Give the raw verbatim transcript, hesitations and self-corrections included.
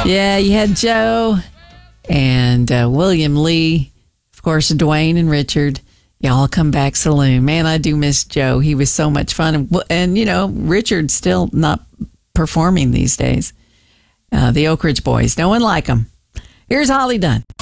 Yeah, you had Joe and uh, William Lee, of course, Dwayne and Richard. Y'all come back saloon. Man, I do miss Joe. He was so much fun. And, and you know, Richard's still not performing these days. Uh, the Oak Ridge Boys. No one like them. Here's Holly Dunn.